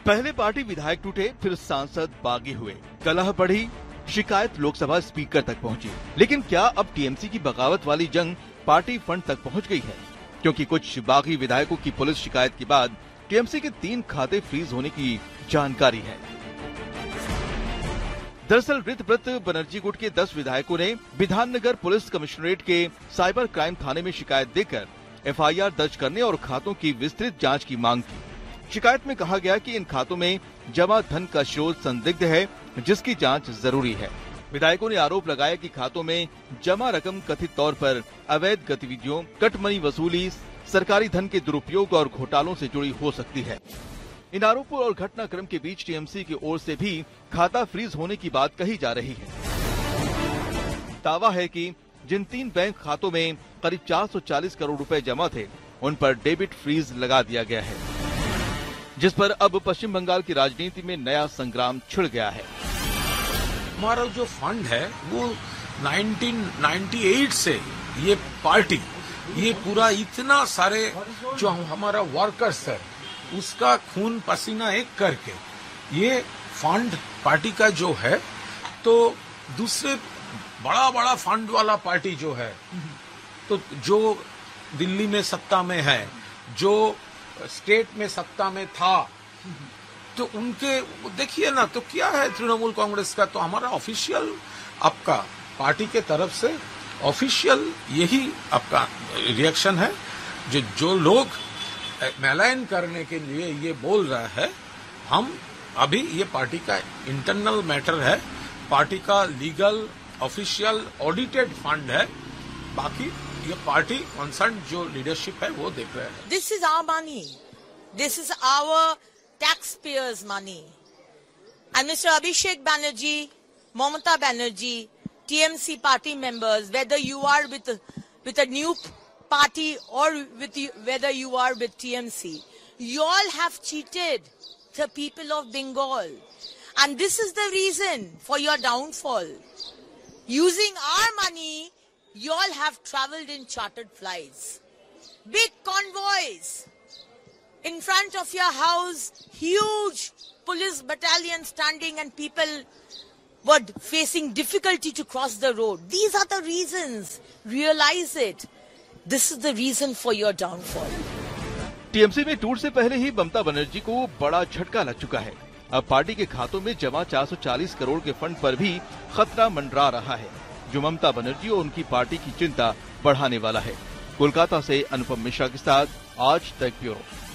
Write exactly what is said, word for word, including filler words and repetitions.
पहले पार्टी विधायक टूटे, फिर सांसद बागी हुए, कलह बढ़ी, शिकायत लोकसभा स्पीकर तक पहुंची। लेकिन क्या अब टीएमसी की बगावत वाली जंग पार्टी फंड तक पहुंच गई है? क्योंकि कुछ बागी विधायकों की पुलिस शिकायत के बाद टीएमसी के तीन खाते फ्रीज होने की जानकारी है। दरअसल ऋतव्रत बनर्जी गुट के दस विधायकों ने विधाननगर पुलिस कमिश्नरेट के साइबर क्राइम थाने में शिकायत देकर एफआईआर दर्ज करने और खातों की विस्तृत जांच की मांग की। शिकायत में कहा गया कि इन खातों में जमा धन का स्रोत संदिग्ध है, जिसकी जांच जरूरी है। विधायकों ने आरोप लगाया कि खातों में जमा रकम कथित तौर पर अवैध गतिविधियों, कटमनी वसूली, सरकारी धन के दुरुपयोग और घोटालों से जुड़ी हो सकती है। इन आरोपों और घटनाक्रम के बीच टीएमसी की ओर से भी खाता फ्रीज होने की बात कही जा रही है। दावा है कि जिन तीन बैंक खातों में करीब चार सौ चालीस करोड़ रुपए जमा थे, उन पर डेबिट फ्रीज लगा दिया गया है, जिस पर अब पश्चिम बंगाल की राजनीति में नया संग्राम छिड़ गया है। हमारा जो फंड है वो उन्नीस सौ अट्ठानवे से ये पार्टी, ये पूरा इतना सारे जो हमारा वर्कर्स है उसका खून पसीना एक करके ये फंड पार्टी का जो है, तो दूसरे बड़ा बड़ा फंड वाला पार्टी जो है, तो जो दिल्ली में सत्ता में है, जो स्टेट में सत्ता में था, तो उनके देखिए ना, तो क्या है तृणमूल कांग्रेस का, तो हमारा ऑफिशियल आपका पार्टी के तरफ से ऑफिशियल यही आपका रिएक्शन है। जो जो लोग मैलाइन करने के लिए ये बोल रहा है, हम अभी ये पार्टी का इंटरनल मैटर है, पार्टी का लीगल ऑफिशियल ऑडिटेड फंड है, बाकी ये पार्टी कंसर्न जो लीडरशिप है वो देख रहे हैं। This is our money, this is our taxpayers' money. And Mister Abhishek Banerjee, Mamata Banerjee, T M C party members, whether you are with with a new party or with you, whether you are with T M C, you all have cheated the people of Bengal. And this is the reason for your downfall. Using our money, you all have traveled in chartered flights. Big convoys. In front of your house, huge police battalion standing and people were facing difficulty to cross the road. These are the reasons. Realize it. This is the reason for your downfall. TMC में टूट से पहले ही ममता बनर्जी को बड़ा झटका लग चुका है। अब पार्टी के खातों में जमा चार सौ चालीस करोड़ के फंड पर भी खतरा मंडरा रहा है, जो ममता बनर्जी और उनकी पार्टी की चिंता बढ़ाने वाला है। कोलकाता से अनुपम मिश्रा के साथ आज तक ब्यूरो।